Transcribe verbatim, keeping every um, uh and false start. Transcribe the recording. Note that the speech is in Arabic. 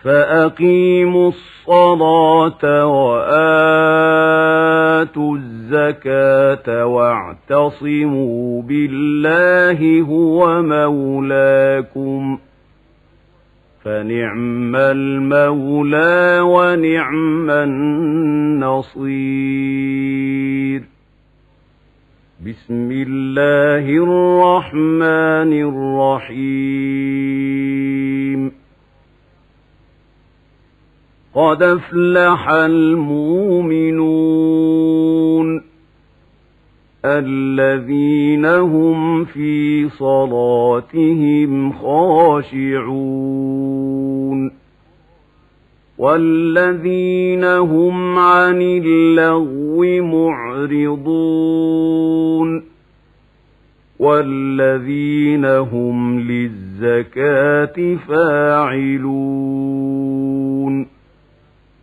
فأقيموا الصلاة وآتوا الزكاة واعتصموا بالله هو مولاكم فنعم المولى ونعم النصير. بسم الله الرحمن الرحيم. قد أفلح المؤمنون الذين هم في صلاتهم خاشعون والذين هم عن اللغو معرضون والذين هم للزكاة فاعلون